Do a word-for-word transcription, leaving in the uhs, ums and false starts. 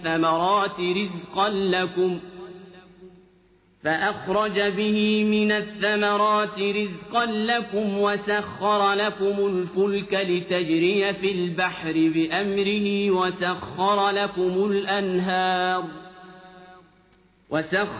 الثمرات رزقا لكم فأخرج به من الثمرات رزقا لكم وسخر لكم الفلك لتجري في البحر بأمره وسخر لكم الأنهار وسخر